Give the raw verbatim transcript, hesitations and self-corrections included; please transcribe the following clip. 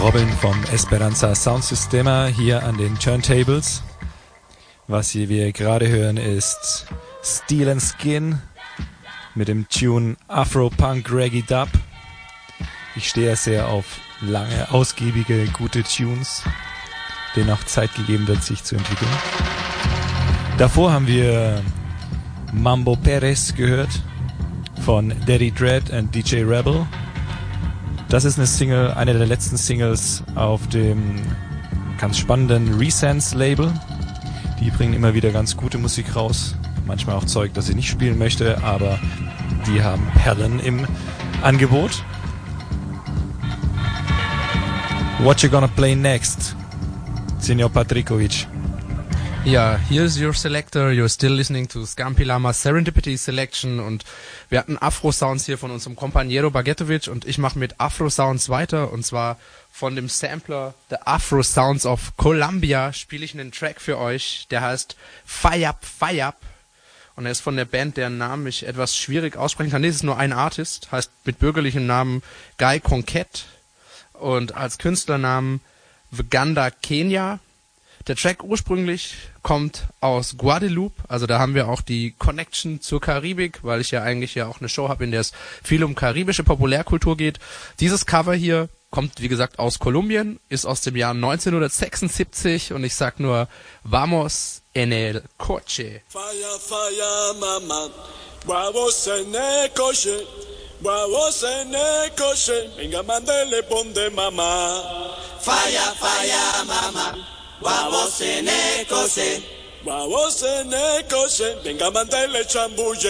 Robin vom Esperanza Soundsystema hier an den Turntables. Was wir gerade hören ist Steel and Skin mit dem Tune Afro-Punk Reggae Dub. Ich stehe sehr auf lange, ausgiebige, gute Tunes, denen auch Zeit gegeben wird, sich zu entwickeln. Davor haben wir Mambo Perez gehört von Daddy Dread und D J Rebel. Das ist eine Single, eine der letzten Singles auf dem ganz spannenden Resense-Label. Die bringen immer wieder ganz gute Musik raus. Manchmal auch Zeug, das ich nicht spielen möchte, aber die haben Perlen im Angebot. What you gonna play next, Senor Patrikovic? Ja, here's your selector. You're still listening to Scampi Lama's Serendipity Selection und wir hatten Afro-Sounds hier von unserem Compañero Bagetovic und ich mache mit Afro-Sounds weiter und zwar von dem Sampler The Afro Sounds of Colombia spiele ich einen Track für euch, der heißt Fire Up, Fire Up und er ist von der Band, deren Namen ich etwas schwierig aussprechen kann. Nee, es ist nur ein Artist, heißt mit bürgerlichem Namen Guy Conquet und als Künstlernamen Vaganda Kenya. Der Track ursprünglich kommt aus Guadeloupe, also da haben wir auch die Connection zur Karibik, weil ich ja eigentlich ja auch eine Show habe, in der es viel um karibische Populärkultur geht. Dieses Cover hier kommt, wie gesagt, aus Kolumbien, ist aus dem Jahr neunzehnhundertsechsundsiebzig und ich sag nur, vamos en el coche. Fire, fire, mama, vamos en el coche, vamos en el coche, venga, mándele ponte mamá. Fire, fire, mama. Vamos en el coche, vamos en el coche, venga, mándele chambulle.